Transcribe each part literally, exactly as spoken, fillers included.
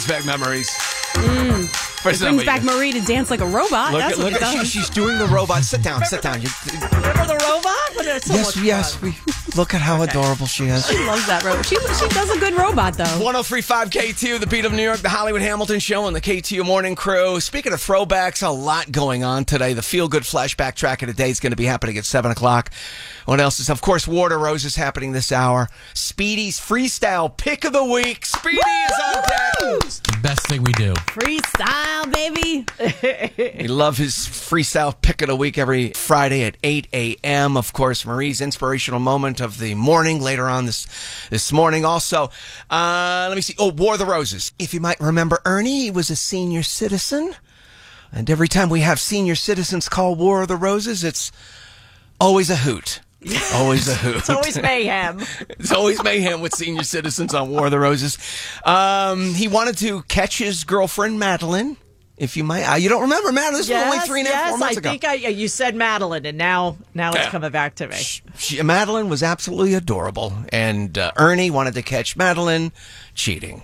Back memories. Mm. For it brings back Marie to dance like a robot. Look That's at, what look it at does. she, she's doing the robot. Sit down, sit down. You, Remember the robot? But it's so yes, much yes. fun. We, look at how adorable she is. She loves that robot. She, she does a good robot, though. one oh three point five K T U, the beat of New York, the Hollywood Hamilton Show, and the K T U Morning Crew. Speaking of throwbacks, a lot going on today. The Feel Good flashback track of the day is going to be happening at seven o'clock. What else is, of course, War of the Roses happening this hour. Speedy's freestyle pick of the week. Speedy is on deck. Best thing we do. Freestyle, baby. We love his freestyle pick of the week every Friday at eight a.m. Of course, Marie's inspirational moment of the morning later on this this morning. Also, uh, let me see. Oh, War of the Roses. If you might remember Ernie, he was a senior citizen. And every time we have senior citizens call War of the Roses, it's always a hoot. Always a hoot. It's always mayhem. It's always mayhem with senior citizens on War of the Roses. Um, he wanted to catch his girlfriend, Madeline. If you might, uh, you don't remember Madeline? This yes, was only three and a half, yes, four months I ago. think I, you said Madeline, and now now it's Yeah. coming back to me. She, Madeline was absolutely adorable, and uh, Ernie wanted to catch Madeline cheating.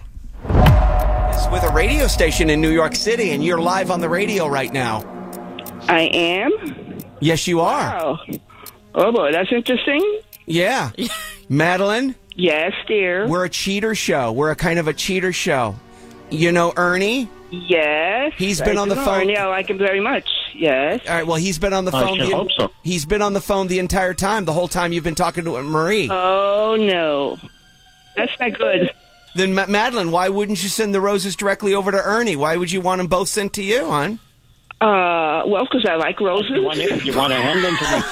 It's with a radio station in New York City, and you're live on the radio right now. I am? Yes, you are. Oh. Oh, boy, that's interesting. Yeah. Madeline, Yes, dear. we're a cheater show. We're a kind of a cheater show. You know Ernie? Yes. He's been I on the do know phone. Ernie. I like him very much. Yes. All right, well, he's been on the I phone. should the, hope so. He's been on the phone the entire time, the whole time you've been talking to Marie. Oh, no. That's not good. Then, Ma- Madeline, why wouldn't you send the roses directly over to Ernie? Why would you want them both sent to you, hon? Uh, well, because I like roses. You want, to, you want to hand them to me?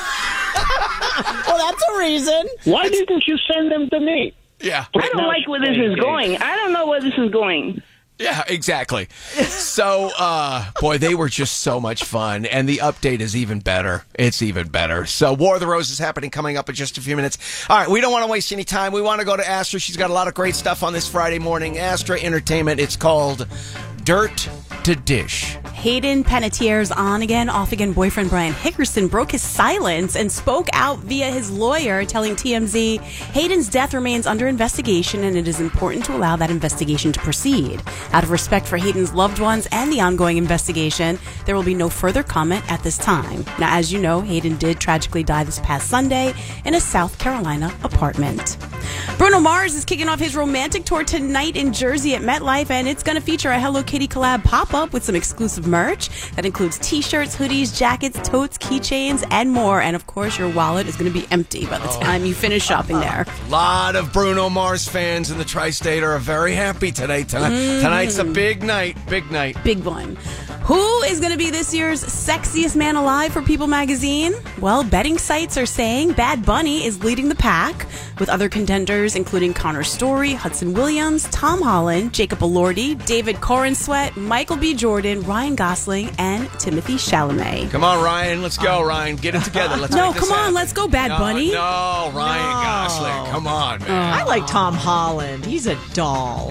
Well, that's a reason. Why didn't you send them to me? Yeah. I don't like where this is going. I don't know where this is going. Yeah, exactly. So, uh, boy, they were just so much fun, and the update is even better. It's even better. So, War of the Roses happening coming up in just a few minutes. All right, we don't want to waste any time. We want to go to Astra. She's got a lot of great stuff on this Friday morning. Astra Entertainment. It's called Dirt to Dish. Hayden Panettiere's on-again, off-again boyfriend Brian Hickerson broke his silence and spoke out via his lawyer, telling T M Z, Hayden's death remains under investigation and it is important to allow that investigation to proceed. Out of respect for Hayden's loved ones and the ongoing investigation, there will be no further comment at this time. Now, as you know, Hayden did tragically die this past Sunday in a South Carolina apartment. Bruno Mars is kicking off his romantic tour tonight in Jersey at MetLife, and it's going to feature a Hello Kitty collab pop-up with some exclusive merch that includes t-shirts, hoodies, jackets, totes, keychains, and more. And of course, your wallet is going to be empty by the time you finish shopping there. A lot of Bruno Mars fans in the tri-state are very happy today. Tonight, Mm. Tonight's a big night. Big night. Big one. Who is going to be this year's sexiest man alive for People magazine? Well, betting sites are saying Bad Bunny is leading the pack, with other contenders including Connor Story, Hudson Williams, Tom Holland, Jacob Elordi, David Corenswet, Michael B. Jordan, Ryan Gosling, and Timothy Chalamet. Come on, Ryan. Let's go, Ryan. Get it together. Let's No, make this come on. happen. Let's go, Bad No, Bunny. No, Ryan No. Gosling. Come on, man. I like Tom Holland. He's a doll.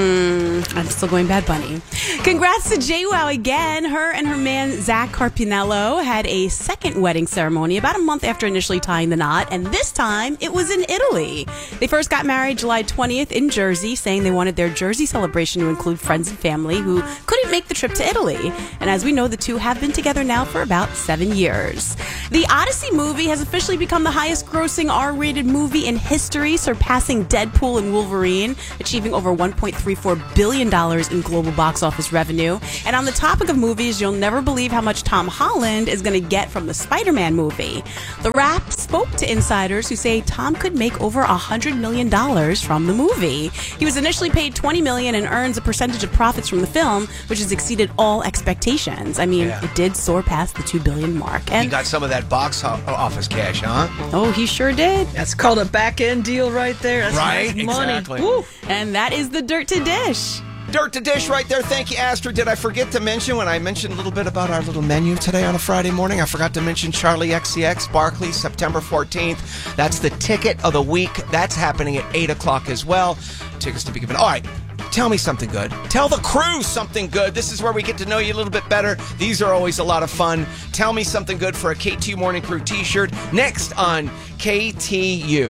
Mm, I'm still going Bad Bunny. Congrats to JWoww again. Her and her man, Zach Carpinello, had a second wedding ceremony about a month after initially tying the knot, and this time it was in Italy. They first got married July twentieth in Jersey, saying they wanted their Jersey celebration to include friends and family who couldn't make the trip to Italy. And as we know, the two have been together now for about seven years. The Odyssey movie has officially become the highest-grossing R-rated movie in history, surpassing Deadpool and Wolverine, achieving over one point three four billion dollars in global box office revenue. And on the topic of movies, you'll never believe how much Tom Holland is going to get from the Spider-Man movie. The Wrap spoke to insiders who say Tom could make over one hundred million dollars from the movie. He was initially paid twenty million dollars and earns a percentage of profits from the film, which has exceeded all expectations. I mean, Yeah. it did soar past the two billion dollars mark. He And got some of that box ho- office cash, huh? oh, he sure did. That's called a back-end deal right there. That's Right? nice money. Exactly. Woo. And that is the Dirt to Dish. Dirt to Dish right there. Thank you, Astra. Did I forget to mention when I mentioned a little bit about our little menu today on a Friday morning? I forgot to mention Charlie X C X, Barclays, September fourteenth. That's the ticket of the week. That's happening at eight o'clock as well. Tickets to be given. All right. Tell me something good. Tell the crew something good. This is where we get to know you a little bit better. These are always a lot of fun. Tell me something good for a K T U Morning Crew t-shirt. Next on K T U.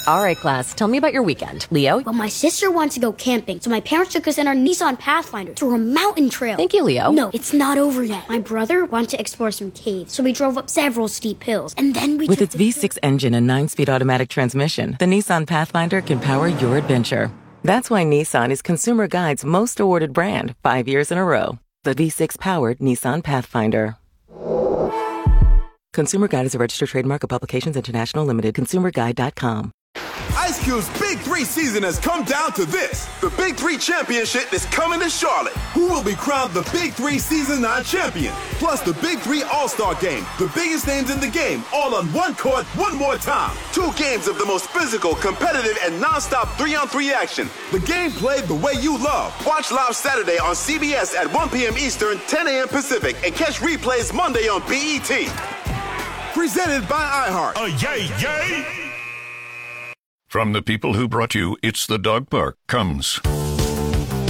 All right, class, tell me about your weekend. Leo? Well, my sister wants to go camping, so my parents took us in our Nissan Pathfinder through a mountain trail. Thank you, Leo. No, it's not over yet. My brother wanted to explore some caves, so we drove up several steep hills, and then we With took its the- V six engine and nine-speed automatic transmission, the Nissan Pathfinder can power your adventure. That's why Nissan is Consumer Guide's most awarded brand, five years in a row. The V six-powered Nissan Pathfinder. Consumer Guide is a registered trademark of Publications International Limited. consumer guide dot com. Ice Cube's Big Three season has come down to this. The Big Three Championship is coming to Charlotte. Who will be crowned the Big Three Season nine champion? Plus the Big Three All-Star Game. The biggest names in the game, all on one court, one more time. Two games of the most physical, competitive, and non-stop three-on-three action. The game played the way you love. Watch live Saturday on C B S at one p.m. Eastern, ten a.m. Pacific, and catch replays Monday on B E T. Presented by iHeart. Oh, yay, yay! From the people who brought you It's the Dog Park comes